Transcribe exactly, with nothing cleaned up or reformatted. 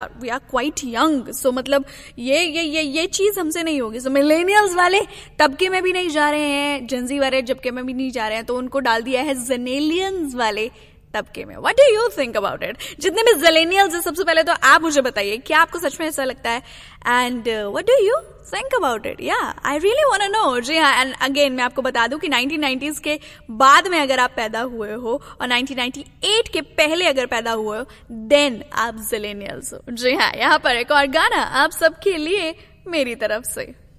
We are quite young, सो मतलब ये ये ये ये चीज हमसे नहीं होगी. सो मिलेनियल्स वाले तबके में भी नहीं जा रहे हैं, जेंजी वाले जबके में भी नहीं जा रहे हैं, तो उनको डाल दिया है जेनेलियंस वाले तबके में. What do you think about it? जितने भी जेलेनियल्स हैं, सबसे पहले तो आप मुझे बताइए, क्या आपको सच में ऐसा लगता है? And what do you think about it? या I really want to know. जी हाँ, एंड अगेन मैं आपको बता दूं कि नाइनटीन नाइंटीज़ के बाद में अगर आप पैदा हुए हो और नाइनटीन नाइंटी एट के पहले अगर पैदा हुए हो, देन आप जेलेनियल्स हो. जी हाँ, यहाँ पर एक और गाना आप सबके लिए मेरी तरफ से.